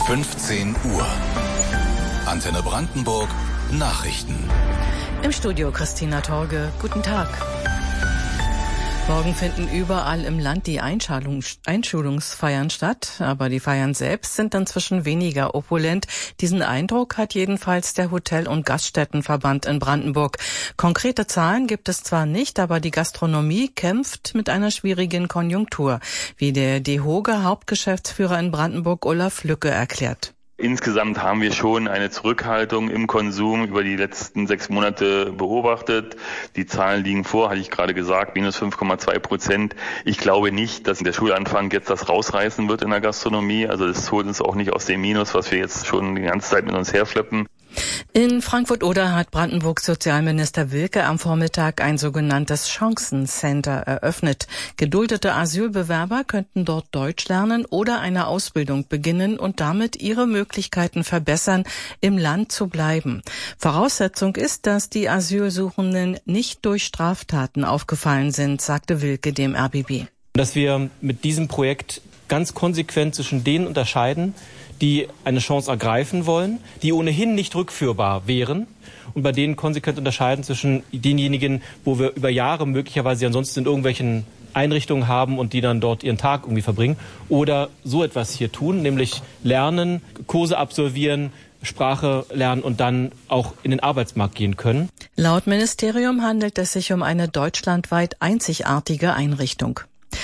15 Uhr. Antenne Brandenburg Nachrichten. Im Studio Christina Torge. Guten Tag. Morgen finden überall im Land die Einschulungsfeiern statt, aber die Feiern selbst sind inzwischen weniger opulent. Diesen Eindruck hat jedenfalls der Hotel- und Gaststättenverband in Brandenburg. Konkrete Zahlen gibt es zwar nicht, aber die Gastronomie kämpft mit einer schwierigen Konjunktur, wie der DEHOGA Hauptgeschäftsführer in Brandenburg Olaf Lücke erklärt. Insgesamt haben wir schon eine Zurückhaltung im Konsum über die letzten 6 Monate beobachtet. Die Zahlen liegen vor, hatte ich gerade gesagt, minus 5,2%. Ich glaube nicht, dass der Schulanfang jetzt das rausreißen wird in der Gastronomie. Also das holt uns auch nicht aus dem Minus, was wir jetzt schon die ganze Zeit mit uns herschleppen. In Frankfurt-Oder hat Brandenburgs Sozialminister Wilke am Vormittag ein sogenanntes Chancencenter eröffnet. Geduldete Asylbewerber könnten dort Deutsch lernen oder eine Ausbildung beginnen und damit ihre Möglichkeiten verbessern, im Land zu bleiben. Voraussetzung ist, dass die Asylsuchenden nicht durch Straftaten aufgefallen sind, sagte Wilke dem RBB. Dass wir mit diesem Projekt ganz konsequent zwischen denen unterscheiden, die eine Chance ergreifen wollen, die ohnehin nicht rückführbar wären, und bei denen konsequent unterscheiden zwischen denjenigen, wo wir über Jahre möglicherweise ansonsten in irgendwelchen Einrichtungen haben und die dann dort ihren Tag irgendwie verbringen, oder so etwas hier tun, nämlich lernen, Kurse absolvieren, Sprache lernen und dann auch in den Arbeitsmarkt gehen können. Laut Ministerium handelt es sich um eine deutschlandweit einzigartige Einrichtung.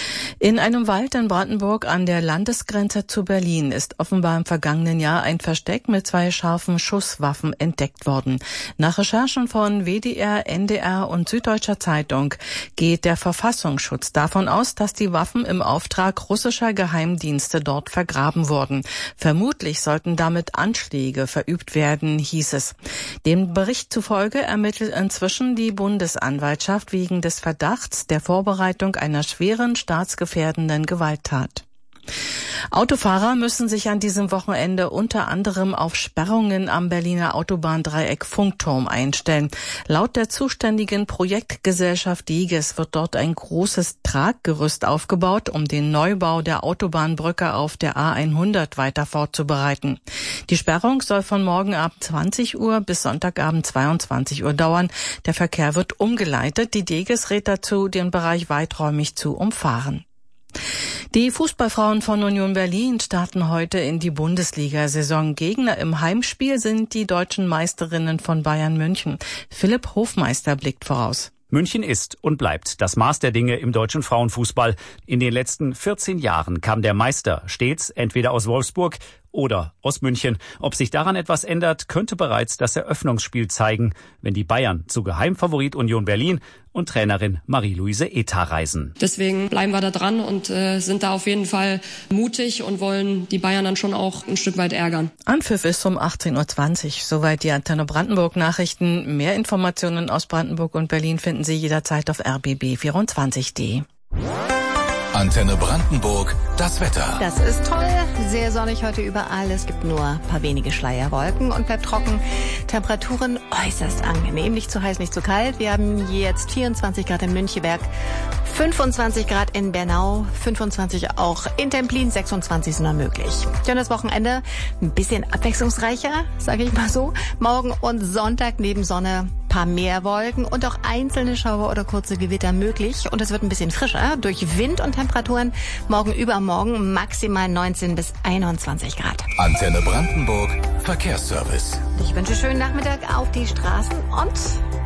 In einem Wald in Brandenburg an der Landesgrenze zu Berlin ist offenbar im vergangenen Jahr ein Versteck mit 2 scharfen Schusswaffen entdeckt worden. Nach Recherchen von WDR, NDR und Süddeutscher Zeitung geht der Verfassungsschutz davon aus, dass die Waffen im Auftrag russischer Geheimdienste dort vergraben wurden. Vermutlich sollten damit Anschläge verübt werden, hieß es. Dem Bericht zufolge ermittelt inzwischen die Bundesanwaltschaft wegen des Verdachts der Vorbereitung einer schweren staatsgefährdenden Gewalttat. Autofahrer müssen sich an diesem Wochenende unter anderem auf Sperrungen am Berliner Autobahndreieck Funkturm einstellen. Laut der zuständigen Projektgesellschaft Diges wird dort ein großes Traggerüst aufgebaut, um den Neubau der Autobahnbrücke auf der A100 weiter vorzubereiten. Die Sperrung soll von morgen ab 20 Uhr bis Sonntagabend 22 Uhr dauern. Der Verkehr wird umgeleitet. Die Diges rät dazu, den Bereich weiträumig zu umfahren. Die Fußballfrauen von Union Berlin starten heute in die Bundesliga-Saison. Gegner im Heimspiel sind die deutschen Meisterinnen von Bayern München. Philipp Hofmeister blickt voraus. München ist und bleibt das Maß der Dinge im deutschen Frauenfußball. In den letzten 14 Jahren kam der Meister stets entweder aus Wolfsburg oder aus München. Ob sich daran etwas ändert, könnte bereits das Eröffnungsspiel zeigen, wenn die Bayern zu Geheimfavorit Union Berlin und Trainerin Marie-Louise Ether reisen. Deswegen bleiben wir da dran und sind da auf jeden Fall mutig und wollen die Bayern dann schon auch ein Stück weit ärgern. Anpfiff ist um 18.20 Uhr. Soweit die Antenne Brandenburg Nachrichten. Mehr Informationen aus Brandenburg und Berlin finden Sie jederzeit auf rbb24.de. Antenne Brandenburg, das Wetter. Das ist toll, sehr sonnig heute überall. Es gibt nur ein paar wenige Schleierwolken und bleibt trocken. Temperaturen äußerst angenehm, nicht zu heiß, nicht zu kalt. Wir haben jetzt 24 Grad in Müncheberg, 25 Grad in Bernau, 25 auch in Templin, 26 sind noch möglich. Dann das Wochenende ein bisschen abwechslungsreicher, sage ich mal so. Morgen und Sonntag neben Sonne paar mehr Wolken und auch einzelne Schauer oder kurze Gewitter möglich. Und es wird ein bisschen frischer durch Wind und Temperaturen. Morgen übermorgen maximal 19 bis 21 Grad. Antenne Brandenburg, Verkehrsservice. Ich wünsche schönen Nachmittag auf die Straßen und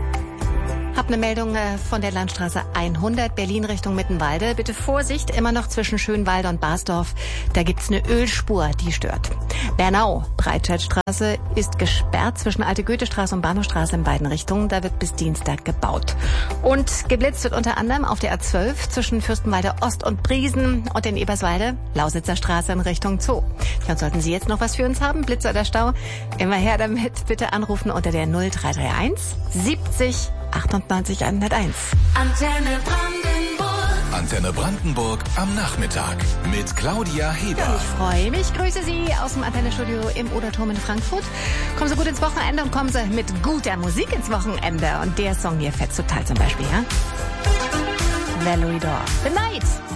hab eine Meldung von der Landstraße 100 Berlin Richtung Mittenwalde. Bitte Vorsicht, immer noch zwischen Schönwalde und Basdorf. Da gibt's eine Ölspur, die stört. Bernau, Breitscheidstraße ist gesperrt zwischen Alte Goethestraße und Bahnhofstraße in beiden Richtungen. Da wird bis Dienstag gebaut. Und geblitzt wird unter anderem auf der A12 zwischen Fürstenwalde Ost und Briesen und in Eberswalde, Lausitzer Straße in Richtung Zoo. Dann sollten Sie jetzt noch was für uns haben, Blitz oder Stau, immer her damit. Bitte anrufen unter der 0331 70 98 101. Antenne Brandenburg. Antenne Brandenburg am Nachmittag mit Claudia Heber. Ja, ich freue mich. Grüße Sie aus dem Antennestudio im Oderturm in Frankfurt. Kommen Sie gut ins Wochenende und kommen Sie mit guter Musik ins Wochenende. Und der Song hier fetzt total zum Beispiel, ja? Valerie Dore. The Night.